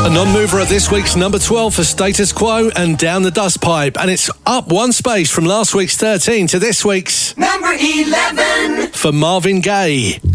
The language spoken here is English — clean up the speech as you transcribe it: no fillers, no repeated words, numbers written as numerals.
A non-mover at this week's number 12 for Status Quo and Down the Dustpipe, and it's up one space from last week's 13 to this week's number 11 for Marvin Gaye.